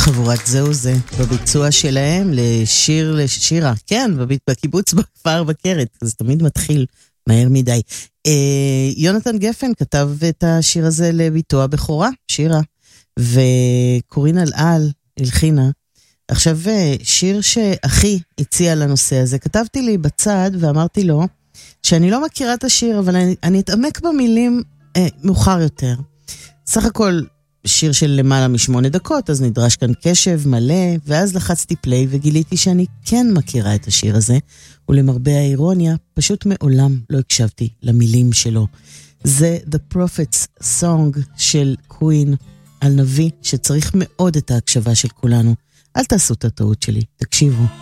חבורת זהו זה, בביצוע שלהם לשירה, כן, בקיבוץ בכפר בקרת, זה תמיד מתחיל מהר מדי. יונתן גפן כתב את השיר הזה לביתו הבכורה, שירה, וקורין אלעל הלחינה. עכשיו, שיר שאחי הציע לנושא הזה, כתבתי לי בצד ואמרתי לו, שאני לא מכירה את השיר, אבל אני אתעמק במילים מאוחר יותר. סך הכל, שיר של למעלה מ8 דקות, אז נדרש כאן קשב מלא, ואז לחצתי פליי וגיליתי שאני כן מכירה את השיר הזה, ולמרבה האירוניה, פשוט מעולם לא הקשבתי למילים שלו. זה The Prophet's Song של קווין, על נביא שצריך מאוד את ההקשבה של כולנו. אל תעשו את הטעות שלי, תקשיבו.